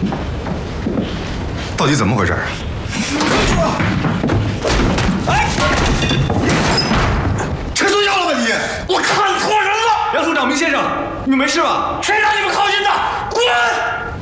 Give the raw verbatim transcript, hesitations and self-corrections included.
到底怎么回事啊？ 哎， 吃错药了吧你？ 我看错人了。 杨处长、明先生，你们没事吧？ 谁让你们靠近的？滚！